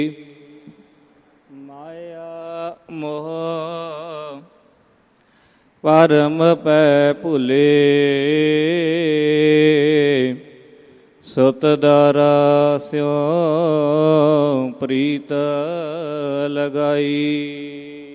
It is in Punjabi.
ਮਾਇਆ ਮੋਹ ਪਰਮ ਪੈ ਭੁਲੇ, ਸੁਤ ਦਾਰਾ ਸਿਉ ਪ੍ਰੀਤ ਲਗਾਈ।